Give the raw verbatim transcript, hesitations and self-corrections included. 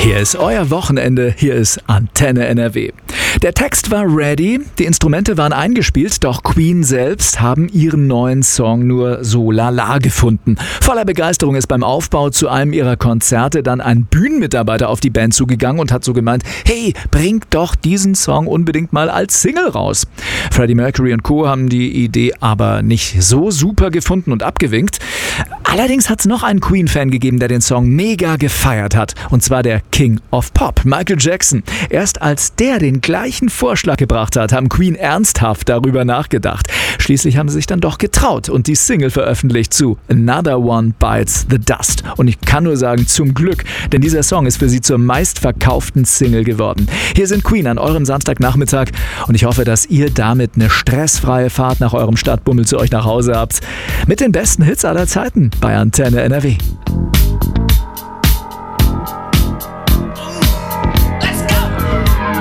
Hier ist euer Wochenende, hier ist Antenne N R W. Der Text war ready, die Instrumente waren eingespielt, doch Queen selbst haben ihren neuen Song nur so lala gefunden. Voller Begeisterung ist beim Aufbau zu einem ihrer Konzerte dann ein Bühnenmitarbeiter auf die Band zugegangen und hat so gemeint, hey, bringt doch diesen Song unbedingt mal als Single raus. Freddie Mercury und Co. haben die Idee aber nicht so super gefunden und abgewinkt. Allerdings hat es noch einen Queen-Fan gegeben, der den Song mega gefeiert hat. Und zwar der King of Pop, Michael Jackson. Erst als der den gleichen Vorschlag gebracht hat, haben Queen ernsthaft darüber nachgedacht. Schließlich haben sie sich dann doch getraut und die Single veröffentlicht zu Another One Bites the Dust. Und ich kann nur sagen, zum Glück, denn dieser Song ist für sie zur meistverkauften Single geworden. Hier sind Queen an eurem Samstagnachmittag und ich hoffe, dass ihr damit eine stressfreie Fahrt nach eurem Stadtbummel zu euch nach Hause habt. Mit den besten Hits aller Zeiten bei Antenne N R W.